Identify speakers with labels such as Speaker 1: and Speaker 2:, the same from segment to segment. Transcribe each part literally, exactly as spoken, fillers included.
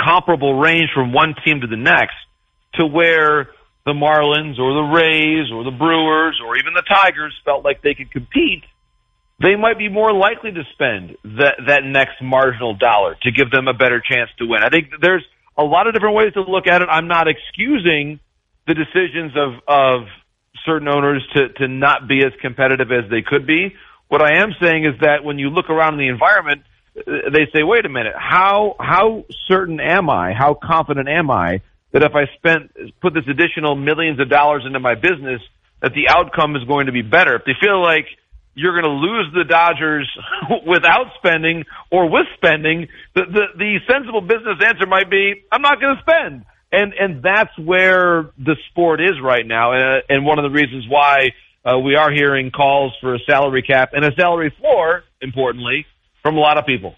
Speaker 1: comparable range from one team to the next, to where the Marlins or the Rays or the Brewers or even the Tigers felt like they could compete, they might be more likely to spend that, that next marginal dollar to give them a better chance to win. I think there's a lot of different ways to look at it. I'm not excusing the decisions of, of certain owners to, to not be as competitive as they could be. What I am saying is that when you look around in the environment, they say, wait a minute, how, how certain am I, how confident am I that if I spent, put this additional millions of dollars into my business, that the outcome is going to be better? If they feel like you're going to lose the Dodgers without spending or with spending, the, the, the sensible business answer might be, I'm not going to spend. And, and that's where the sport is right now. And, and one of the reasons why uh, we are hearing calls for a salary cap and a salary floor, importantly, from a lot of people.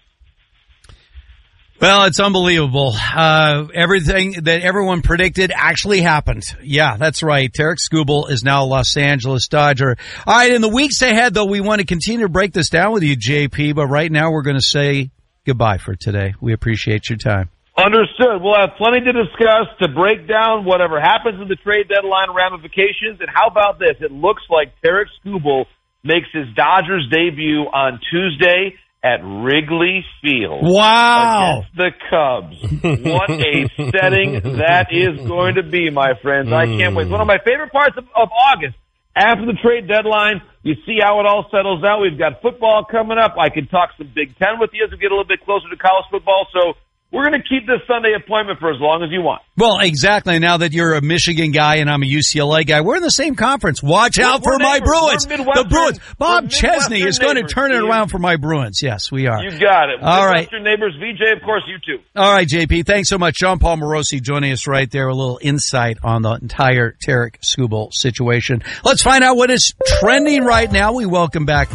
Speaker 2: Well, it's unbelievable. Uh, everything that everyone predicted actually happened. Yeah, that's right. Tarik Skubal is now a Los Angeles Dodger. All right, in the weeks ahead, though, we want to continue to break this down with you, J P, but right now we're going to say goodbye for today. We appreciate your time.
Speaker 1: Understood. We'll have plenty to discuss, to break down whatever happens in the trade deadline ramifications. And how about this? It looks like Tarik Skubal makes his Dodgers debut on Tuesday at Wrigley Field.
Speaker 2: Wow.
Speaker 1: Against the Cubs. What a setting that is going to be, my friends. I can't wait. One of my favorite parts of, of August, after the trade deadline, you see how it all settles out. We've got football coming up. I can talk some Big Ten with you as we get a little bit closer to college football. So we're going to keep this Sunday appointment for as long as you want.
Speaker 2: Well, exactly. Now that you're a Michigan guy and I'm a U C L A guy, we're in the same conference. Watch out
Speaker 1: we're
Speaker 2: for
Speaker 1: neighbors.
Speaker 2: my Bruins.
Speaker 1: The
Speaker 2: Bruins. Bob Chesney is going to
Speaker 1: neighbors,
Speaker 2: turn it
Speaker 1: Steve.
Speaker 2: around for my Bruins. Yes, we are.
Speaker 1: You got it.
Speaker 2: All right.
Speaker 1: Midwestern neighbors. V J, of course, you too.
Speaker 2: All right, J P. Thanks so much. John Paul Morosi joining us right there. A little insight on the entire Tarik Skubal situation. Let's find out what is trending right now. We welcome back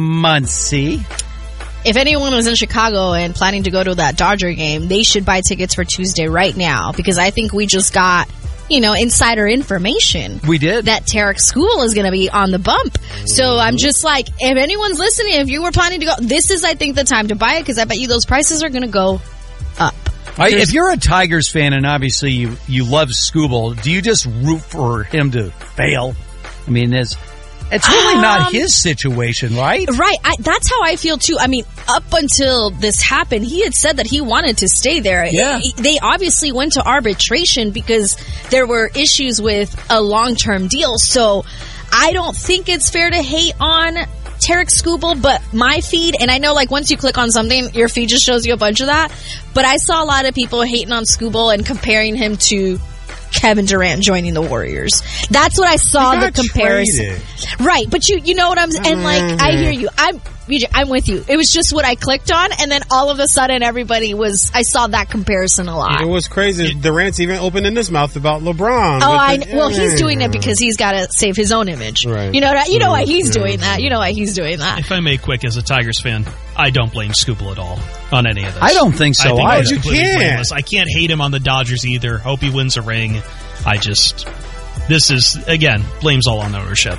Speaker 2: Muncie.
Speaker 3: If anyone was in Chicago and planning to go to that Dodger game, they should buy tickets for Tuesday right now, because I think we just got, you know, insider information.
Speaker 2: We did.
Speaker 3: That Tarik Skubal is going to be on the bump. So I'm just like, if anyone's listening, if you were planning to go, this is, I think, the time to buy it, because I bet you those prices are going to go up.
Speaker 2: I, if you're a Tigers fan and obviously you, you love Skubal, do you just root for him to fail? I mean, it's... It's really um, not his situation, right?
Speaker 3: Right. I, that's how I feel, too. I mean, up until this happened, he had said that he wanted to stay there.
Speaker 2: Yeah.
Speaker 3: It, they obviously went to arbitration because there were issues with a long-term deal. So I don't think it's fair to hate on Tarik Skubal, but my feed, and I know like once you click on something, your feed just shows you a bunch of that. But I saw a lot of people hating on Skubal and comparing him to Kevin Durant joining the Warriors. That's what I saw the comparison.
Speaker 4: Traded.
Speaker 3: Right, but you you know what I'm and like mm-hmm. I hear you. I'm I'm with you. It was just what I clicked on, and then all of a sudden everybody was I saw that comparison a lot.
Speaker 4: It was crazy. Durant's even opening his mouth about LeBron.
Speaker 3: Oh, I the, well he's doing it because he's got to save his own image.
Speaker 4: Right.
Speaker 3: You know you know why he's doing that. You know why he's doing that.
Speaker 5: If I may quick as a Tigers fan, I don't blame Skubal at all on any of this.
Speaker 2: I don't think so.
Speaker 5: I think
Speaker 4: you can't.
Speaker 5: Blameless. I can't hate him on the Dodgers either. Hope he wins a ring. I just, this is, again, blames all on the ownership.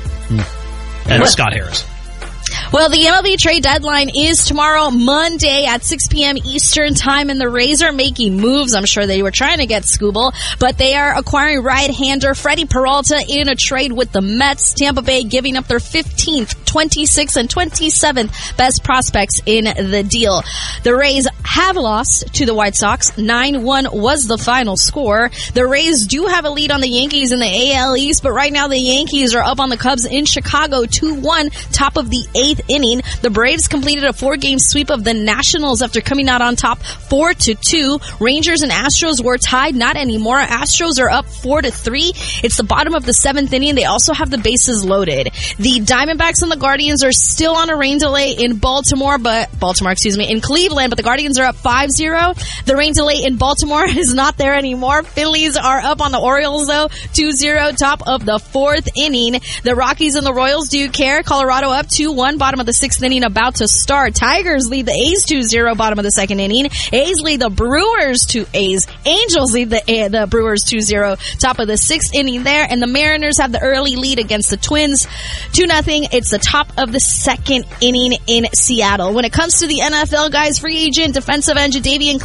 Speaker 5: Hmm. And Scott Harris.
Speaker 3: Well, the M L B trade deadline is tomorrow, Monday at six p.m. Eastern time, and the Rays are making moves. I'm sure they were trying to get Skubal, but they are acquiring right-hander Freddie Peralta in a trade with the Mets. Tampa Bay giving up their fifteenth, twenty-sixth, and twenty-seventh best prospects in the deal. The Rays have lost to the White Sox. nine one was the final score. The Rays do have a lead on the Yankees in the A L East, but right now the Yankees are up on the Cubs in Chicago two one, top of the eighth inning. The Braves completed a four-game sweep of the Nationals after coming out on top four to two. Rangers and Astros were tied. Not anymore. Astros are up four to three. It's the bottom of the seventh inning. They also have the bases loaded. The Diamondbacks and the Guardians are still on a rain delay in Baltimore, but Baltimore, excuse me, in Cleveland, but the Guardians are up five zero. The rain delay in Baltimore is not there anymore. Phillies are up on the Orioles, though, two zero, top of the fourth inning. The Rockies and the Royals, do you care? Colorado up two one, bottom of the sixth inning, about to start. Tigers lead the A's two zero, bottom of the second inning. A's lead the Brewers to A's. Angels lead the, uh, the Brewers two zero, top of the sixth inning there. And the Mariners have the early lead against the Twins, two nothing. It's the top of the second inning in Seattle. When it comes to the N F L, guys, free agent defensive end Jadeveon